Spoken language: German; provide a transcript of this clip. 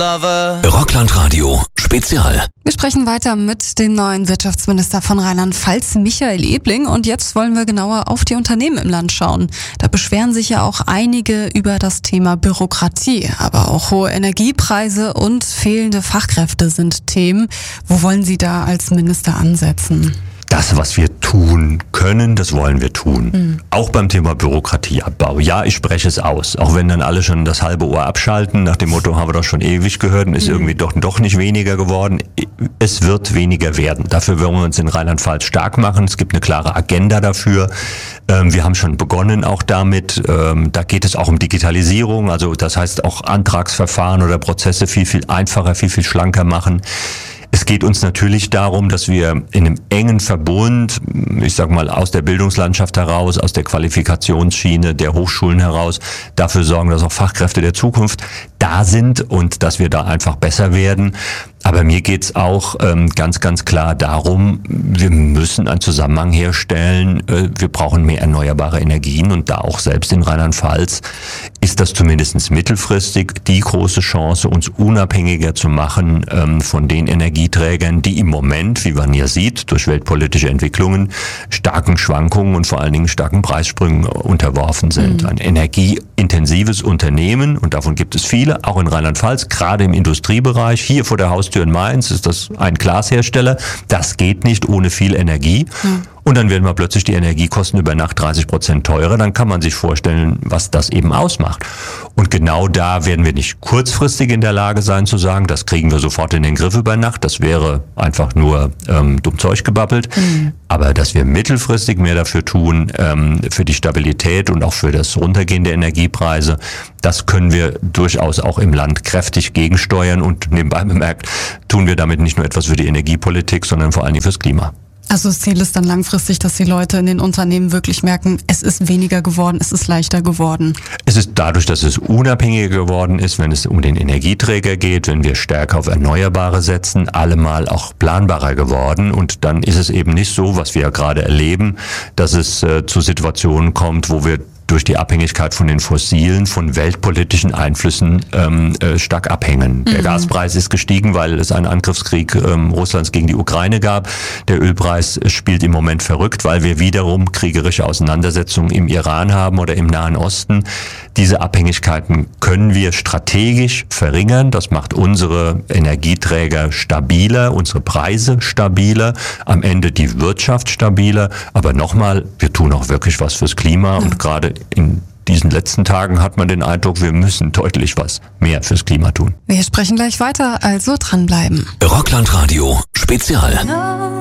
Rockland-Radio Spezial. Wir sprechen weiter mit dem neuen Wirtschaftsminister von Rheinland-Pfalz, Michael Ebling. Und jetzt wollen wir genauer auf die Unternehmen im Land schauen. Da beschweren sich ja auch einige über das Thema Bürokratie. Aber auch hohe Energiepreise und fehlende Fachkräfte sind Themen. Wo wollen Sie da als Minister ansetzen? Das, was wir tun können, das wollen wir tun. Auch beim Thema Bürokratieabbau. Ja, ich spreche es aus. Auch wenn dann alle schon das halbe Ohr abschalten, nach dem Motto, haben wir doch schon ewig gehört und ist irgendwie doch nicht weniger geworden. Es wird weniger werden. Dafür wollen wir uns in Rheinland-Pfalz stark machen. Es gibt eine klare Agenda dafür. Wir haben schon begonnen auch damit. Da geht es auch um Digitalisierung. Also das heißt auch Antragsverfahren oder Prozesse viel einfacher, viel schlanker machen. Es geht uns natürlich darum, dass wir in einem engen Verbund, ich sag mal aus der Bildungslandschaft heraus, aus der Qualifikationsschiene der Hochschulen heraus, dafür sorgen, dass auch Fachkräfte der Zukunft da sind und dass wir da einfach besser werden. Aber mir geht's auch ganz klar darum, wir müssen einen Zusammenhang herstellen. Wir brauchen mehr erneuerbare Energien und da auch selbst in Rheinland-Pfalz ist das zumindest mittelfristig die große Chance, uns unabhängiger zu machen von den Energieträgern, die im Moment, wie man ja sieht, durch weltpolitische Entwicklungen starken Schwankungen und vor allen Dingen starken Preissprüngen unterworfen sind. Ein energieintensives Unternehmen, und davon gibt es viele, auch in Rheinland-Pfalz, gerade im Industriebereich, hier vor der Haustür in Mainz ist das ein Glashersteller. Das geht nicht ohne viel Energie. Und dann werden wir plötzlich die Energiekosten über Nacht 30% teurer. Dann kann man sich vorstellen, was das eben ausmacht. Und genau da werden wir nicht kurzfristig in der Lage sein zu sagen, das kriegen wir sofort in den Griff über Nacht. Das wäre einfach nur dumm Zeug gebabbelt. Aber dass wir mittelfristig mehr dafür tun, für die Stabilität und auch für das Runtergehen der Energiepreise, das können wir durchaus auch im Land kräftig gegensteuern. Und nebenbei bemerkt, tun wir damit nicht nur etwas für die Energiepolitik, sondern vor allen Dingen fürs Klima. Also das Ziel ist dann langfristig, dass die Leute in den Unternehmen wirklich merken, es ist weniger geworden, es ist leichter geworden. Es ist dadurch, dass es unabhängiger geworden ist, wenn es um den Energieträger geht, wenn wir stärker auf Erneuerbare setzen, allemal auch planbarer geworden. Und dann ist es eben nicht so, was wir ja gerade erleben, dass es zu Situationen kommt, wo wir durch die Abhängigkeit von den Fossilen, von weltpolitischen Einflüssen stark abhängen. Der Gaspreis ist gestiegen, weil es einen Angriffskrieg Russlands gegen die Ukraine gab. Der Ölpreis spielt im Moment verrückt, weil wir wiederum kriegerische Auseinandersetzungen im Iran haben oder im Nahen Osten. Diese Abhängigkeiten können wir strategisch verringern. Das macht unsere Energieträger stabiler, unsere Preise stabiler, am Ende die Wirtschaft stabiler. Aber nochmal, wir tun auch wirklich was fürs Klima und gerade in diesen letzten Tagen hat man den Eindruck, wir müssen deutlich was mehr fürs Klima tun. Wir sprechen gleich weiter, also dranbleiben. Rockland-Radio Spezial.